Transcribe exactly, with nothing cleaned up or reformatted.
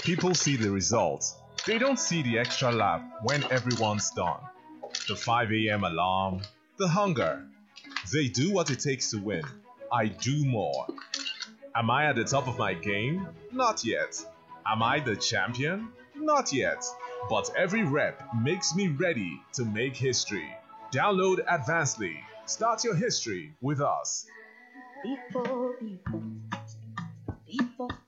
People see the results. They don't see the extra lap when everyone's done. The five a m alarm, the hunger. They do what it takes to win. I do more. Am I at the top of my game? Not yet. Am I the champion? Not yet. But every rep makes me ready to make history. Download Advancedly. Start your history with us. People, people, people.